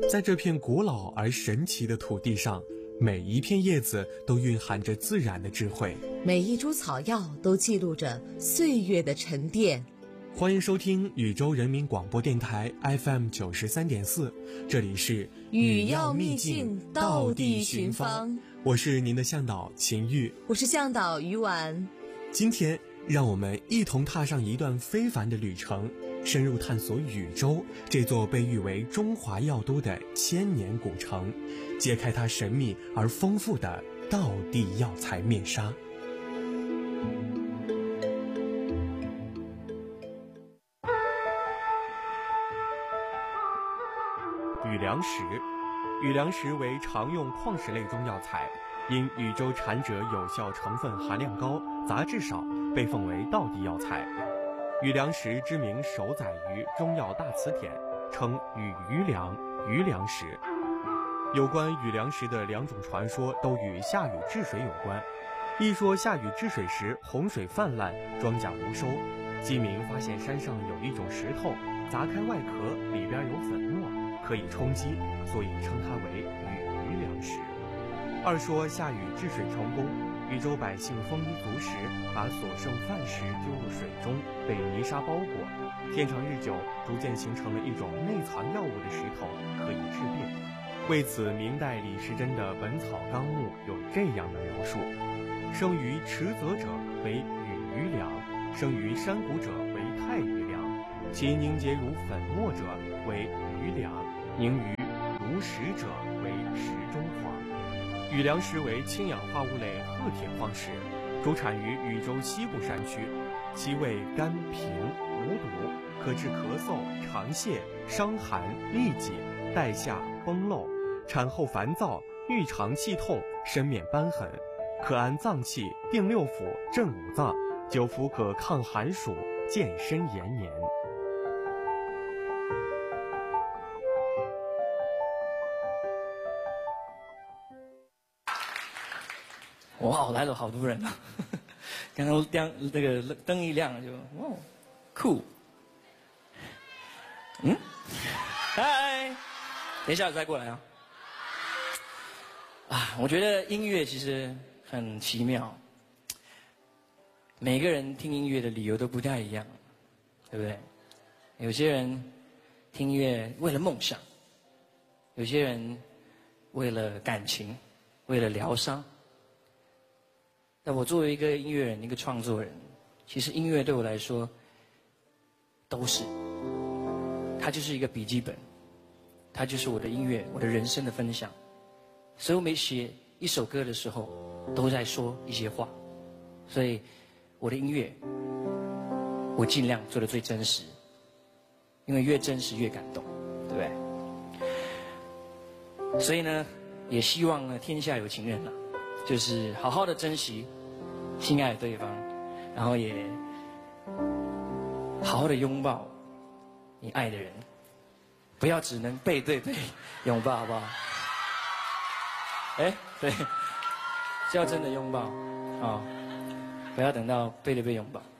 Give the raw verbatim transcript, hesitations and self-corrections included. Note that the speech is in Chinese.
在这片古老而神奇的土地上，每一片叶子都蕴含着自然的智慧， 每一株草药都记录着岁月的沉淀。 欢迎收听宇宙人民广播电台 F M 九十三点四，这里是语要秘境，道地寻芳。 我是您的向导秦玉， 我是向导于婉。 今天让我们一同踏上一段非凡的旅程，深入探索禹州这座被誉为中华药都的千年古城，揭开它神秘而丰富的道地药材面纱。禹梁石，禹梁石为常用矿石类中药材，因禹州产者有效成分含量高，杂质少，被奉为道地药材。禹梁石之名首载于中药大辞典，称禹余梁、余梁石。有关禹梁石的两种传说都与下禹治水有关。一说下禹治水时洪水泛滥，庄稼无收，饥民发现山上有一种石头，砸开外壳，里边有粉末，可以充饥，所以称它为禹余梁石。二说下禹治水成功，禹州百姓丰衣足食，把所剩饭食丢入水中，被泥沙包裹，天长日久，逐渐形成了一种内藏药物的石头，可以治病。为此，明代李时珍的《本草纲目》有这样的描述：生于池泽者为禹余梁，生于山谷者为太余梁，其凝结如粉末者为余梁，凝于如石者为石中黄。禹梁石为氢氧化物类褐铁矿石，主产于禹州西部山区，其味甘平无毒，可治咳嗽、肠泻、伤寒、痢疾、带下、崩漏，产后烦躁、郁肠气痛、身面瘢痕，可安脏气、定六腑、镇五脏，久服可抗寒暑、健身延年。 哇，来了好多人啊！刚刚亮那个灯一亮就哇，酷。嗯，嗨，等一下再过来啊！啊，我觉得音乐其实很奇妙，每个人听音乐的理由都不太一样，对不对？有些人听音乐为了梦想，有些人为了感情，为了疗伤。但我作为一个音乐人，一个创作人，其实音乐对我来说都是，它就是一个笔记本，它就是我的音乐，我的人生的分享。所以我每写一首歌的时候，都在说一些话。所以我的音乐，我尽量做得最真实，因为越真实越感动，对不对？所以呢，也希望呢，天下有情人啊，就是好好的珍惜心爱对方，然后也好好的拥抱你爱的人，不要只能背对背拥抱，好不好？哎，对，是要真的拥抱啊、哦，不要等到背对背拥抱。